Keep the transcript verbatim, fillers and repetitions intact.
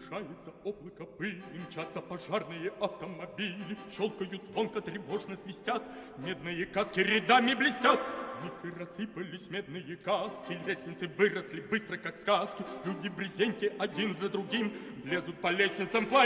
Сгущается облако пыли, мчатся пожарные автомобили, щелкают звонко, тревожно свистят, медные каски рядами блестят. В них и рассыпались медные каски, лестницы выросли быстро, как сказки. Люди в брезенте один за другим лезут по лестницам.